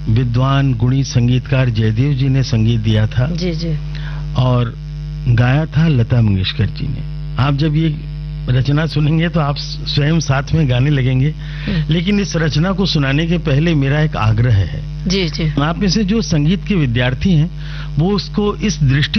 विद्वान गुणी संगीतकार जयदेव जी ने संगीत दिया था। जी जी। और गाया था लता मंगेशकर जी ने। आप जब ये रचना सुनेंगे तो आप स्वयं साथ में गाने लगेंगे, लेकिन इस रचना को सुनाने के पहले मेरा एक आग्रह है। जी जी। आप में से जो संगीत के विद्यार्थी हैं वो उसको इस दृष्टि